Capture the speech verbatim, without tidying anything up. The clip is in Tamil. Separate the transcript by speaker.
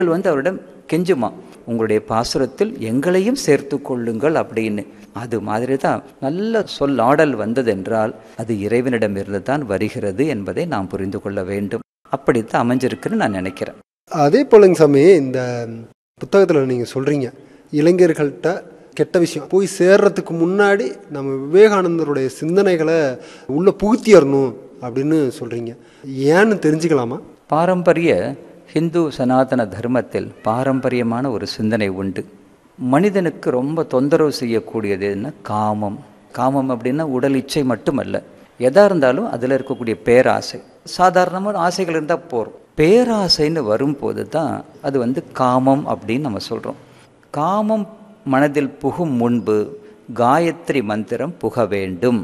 Speaker 1: வந்து அவரிடம் கெஞ்சுமா, உங்களுடைய பாசுரத்தில் எங்களையும் சேர்த்து கொள்ளுங்கள் அப்படின்னு. அது மாதிரி தான் நல்ல சொல் ஆடல் வந்ததென்றால் அது இறைவனிடமிருந்து தான் வருகிறது என்பதை நாம் புரிந்து கொள்ள வேண்டும். அப்படித்தான் அமைஞ்சிருக்குன்னு நான் நினைக்கிறேன்.
Speaker 2: அதே போலங்க சாமி, இந்த புத்தகத்தில் நீங்கள் சொல்கிறீங்க இளைஞர்கள்ட்ட கெட்ட விஷயம் போய் சேர்றதுக்கு முன்னாடி நம்ம விவேகானந்தருடைய சிந்தனைகளை உள்ள புகுத்தியறணும் அப்படின்னு சொல்கிறீங்க. ஏன்னு தெரிஞ்சுக்கலாமா?
Speaker 1: பாரம்பரிய ஹிந்து சனாதன தர்மத்தில் பாரம்பரியமான ஒரு சிந்தனை உண்டு. மனிதனுக்கு ரொம்ப தொந்தரவு செய்யக்கூடியது என்ன? காமம். காமம் அப்படின்னா உடல் இச்சை மட்டுமல்ல, எதா இருந்தாலும் அதில் இருக்கக்கூடிய பேராசை. சாதாரணமான ஆசைகள் இருந்தால் போகிறோம், பேராசைன்னு வரும்போது தான் அது வந்து காமம் அப்படின்னு நம்ம சொல்கிறோம். காமம் மனதில் புகும் முன்பு காயத்ரி மந்திரம் புக வேண்டும்.